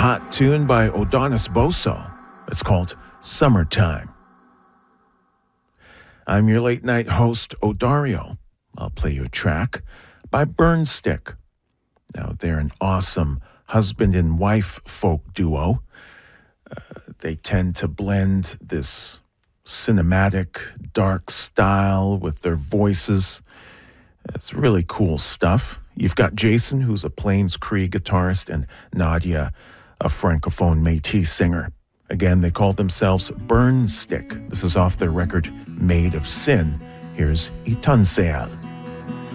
hot tune by Odonis Boso. It's called Summertime. I'm your late night host, Odario. I'll play you a track by Burnstick. Now, they're an awesome husband and wife folk duo. They tend to blend this cinematic, dark style with their voices. It's really cool stuff. You've got Jason, who's a Plains Cree guitarist, and Nadia, a Francophone Métis singer. Again, they call themselves Burnstick. This is off their record, Made of Sin. Here's Itanseal.